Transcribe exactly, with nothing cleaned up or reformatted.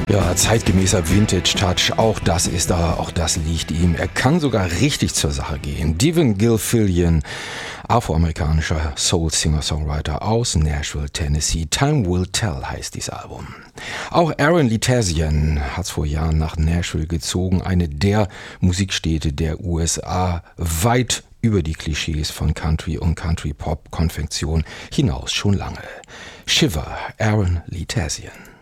Ja, zeitgemäßer Vintage-Touch, auch das ist da, auch das liegt ihm. Er kann sogar richtig zur Sache gehen. Devin Gilfillian, afroamerikanischer Soul-Singer-Songwriter aus Nashville, Tennessee. Time Will Tell heißt dieses Album. Auch Aaron Litazian hat vor Jahren nach Nashville gezogen, eine der Musikstädte der U S A, weit über die Klischees von Country und Country-Pop-Konfektion hinaus schon lange. Shiver, Aaron Litazian.